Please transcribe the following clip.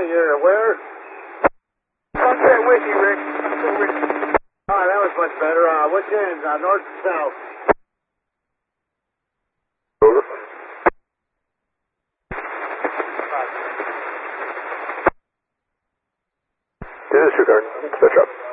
you're where? I'm there with you, Rick. I'm there with you. All right, that was much better. Which end? North or south? Over. Disregard. Set up.